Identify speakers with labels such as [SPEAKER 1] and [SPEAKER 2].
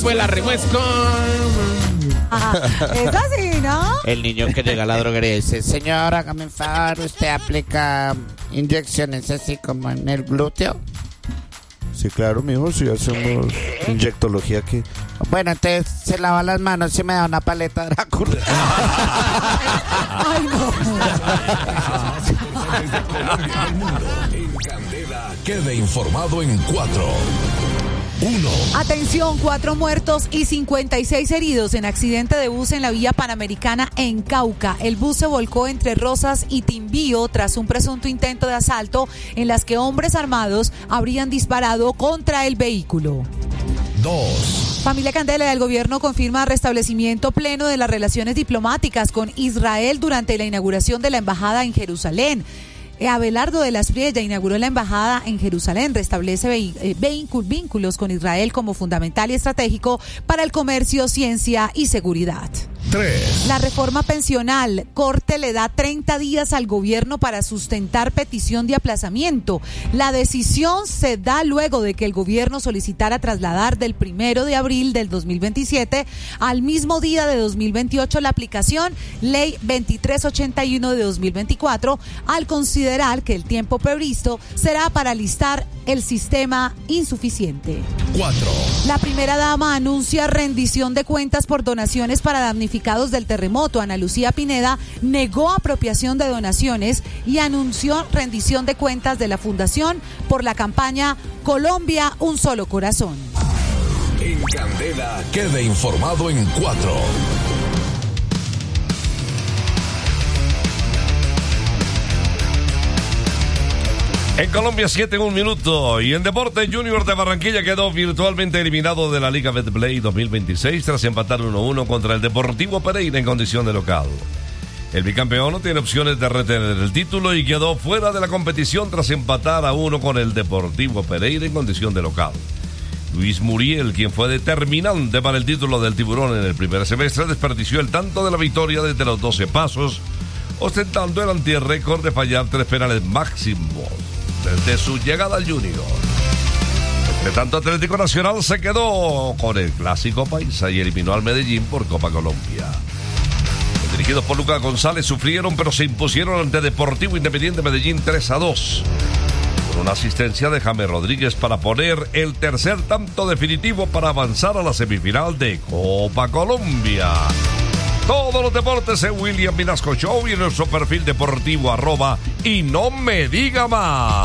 [SPEAKER 1] Pues la rima es con...
[SPEAKER 2] Es así, ¿no?
[SPEAKER 3] El niño que llega a la droguería y dice: señor, hágame un favor, ¿usted aplica inyecciones así como en el glúteo?
[SPEAKER 4] Sí, claro, mijo, sí hacemos inyectología aquí.
[SPEAKER 3] Bueno, entonces se lava las manos y me da una paleta Drácula.
[SPEAKER 2] Ay, no.
[SPEAKER 5] En Candela, quede informado en 4, 1.
[SPEAKER 2] Atención, 4 muertos y 56 heridos en accidente de bus en la vía Panamericana en Cauca. El bus se volcó entre Rosas y Timbío tras un presunto intento de asalto en las que hombres armados habrían disparado contra el vehículo.
[SPEAKER 5] 2.
[SPEAKER 2] Familia Candela, el gobierno confirma restablecimiento pleno de las relaciones diplomáticas con Israel durante la inauguración de la embajada en Jerusalén. Abelardo de las Priella inauguró la embajada en Jerusalén, restablece vínculos con Israel como fundamental y estratégico para el comercio, ciencia y seguridad.
[SPEAKER 5] 3.
[SPEAKER 2] La reforma pensional, Corte le da 30 días al gobierno para sustentar petición de aplazamiento. La decisión se da luego de que el gobierno solicitara trasladar del 1 de abril del 2027 al mismo día de 2028 la aplicación Ley 2381 de 2024, al considerar que el tiempo previsto será para listar el sistema insuficiente.
[SPEAKER 5] 4.
[SPEAKER 2] La primera dama anuncia rendición de cuentas por donaciones para damnificados del terremoto. Ana Lucía Pineda negó apropiación de donaciones y anunció rendición de cuentas de la Fundación por la campaña Colombia, un solo corazón.
[SPEAKER 5] En Candela, quede informado en 4.
[SPEAKER 6] En Colombia, 7 en 1 minuto. Y en deporte, Junior de Barranquilla quedó virtualmente eliminado de la Liga Betplay 2026 tras empatar 1-1 contra el Deportivo Pereira en condición de local. El bicampeón no tiene opciones de retener el título y quedó fuera de la competición tras empatar a 1 con el Deportivo Pereira en condición de local. Luis Muriel, quien fue determinante para el título del Tiburón en el primer semestre, desperdició el tanto de la victoria desde los 12 pasos, ostentando el antirrécord de fallar 3 penales máximos desde su llegada al Junior. Entre tanto, Atlético Nacional se quedó con el clásico paisa y eliminó al Medellín por Copa Colombia. Los dirigidos por Lucas González sufrieron, pero se impusieron ante Deportivo Independiente Medellín 3-2. Con una asistencia de James Rodríguez para poner el tercer tanto definitivo para avanzar a la semifinal de Copa Colombia. Todos los deportes en William Vinasco Show y en nuestro perfil deportivo @ y no me diga más.